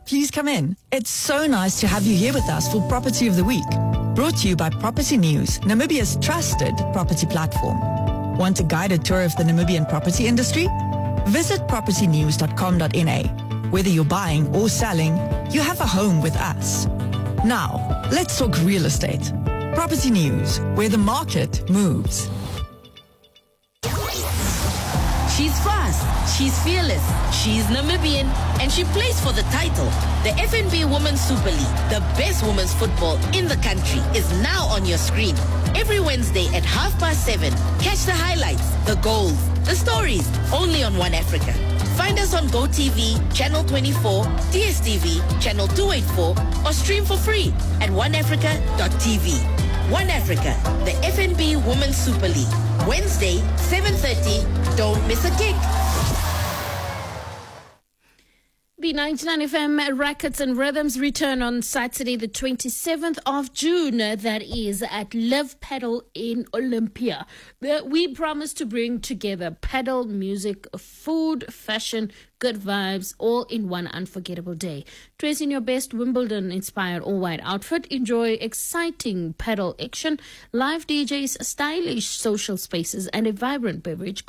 Please come in. It's so nice to have you here with us for Property of the Week. Brought to you by Property News, Namibia's trusted property platform. Want a guided tour of the Namibian property industry? Visit propertynews.com.na. Whether you're buying or selling, you have a home with us. Now, let's talk real estate. Property News, where the market moves. She's fast, she's fearless, she's Namibian, and she plays for the title. The FNB Women's Super League, the best women's football in the country, is now on your screen. Every Wednesday at 7:30, catch the highlights, the goals, the stories, only on One Africa. Find us on GoTV, Channel 24, DSTV, Channel 284, or stream for free at oneafrica.tv. One Africa, the FNB Women's Super League. Wednesday, 7:30. Don't miss a gig. B99 FM Rackets and Rhythms return on Saturday, the 27th of June. That is at Live Pedal in Olympia. We promise to bring together pedal, music, food, fashion, good vibes, all in one unforgettable day. Dress in your best Wimbledon-inspired all-white outfit. Enjoy exciting pedal action, live DJs, stylish social spaces, and a vibrant beverage